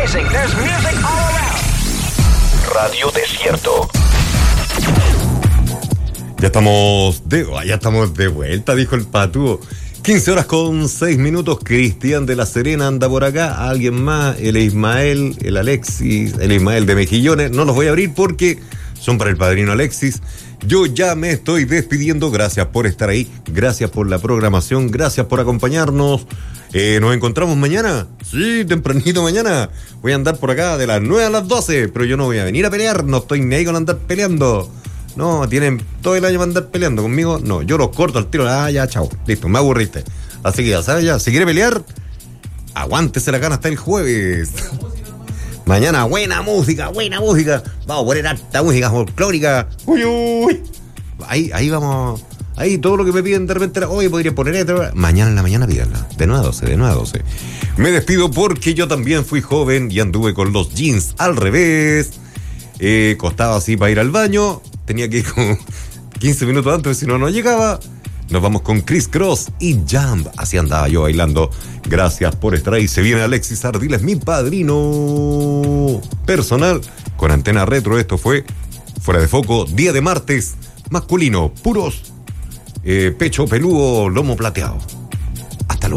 Rising, there's music all around. Radio Desierto. Ya estamos de vuelta, dijo el patúo. 15 horas con 6 minutos. Cristian de La Serena anda por acá. Alguien más, el Ismael, el Alexis, el Ismael de Mejillones. No los voy a abrir porque son para el padrino Alexis. Yo ya me estoy despidiendo. Gracias por estar ahí. Gracias por la programación. Gracias por acompañarnos. ¿Nos encontramos mañana? Sí, tempranito mañana. Voy a andar por acá de las 9 a las 12. Pero yo no voy a venir a pelear. No estoy ni ahí con andar peleando. No, tienen todo el año para andar peleando conmigo. No, yo los corto al tiro. Ya, chao. Listo, me aburriste. Así que ya sabes, ya. Si quiere pelear, aguántese la gana hasta el jueves. Mañana, buena música. Vamos a poner harta música folclórica. Uy. Ahí vamos. Ahí todo lo que me piden de repente, hoy podría poner esto. Mañana en la mañana pídanla. De 9 a 12. Me despido porque yo también fui joven y anduve con los jeans al revés. Costaba así para ir al baño. Tenía que ir como 15 minutos antes, si no llegaba. Nos vamos con Chris Cross y Jump. Así andaba yo bailando. Gracias por estar ahí. Se viene Alexis Ardiles, mi padrino personal, con antena retro. Esto fue Fuera de Foco, día de martes, masculino, puros, pecho peludo, lomo plateado.